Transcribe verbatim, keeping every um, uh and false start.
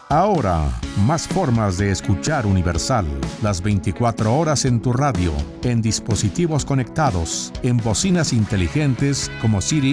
Ahora, más formas de escuchar Universal. Las veinticuatro horas en tu radio, en dispositivos conectados, en bocinas inteligentes como Siri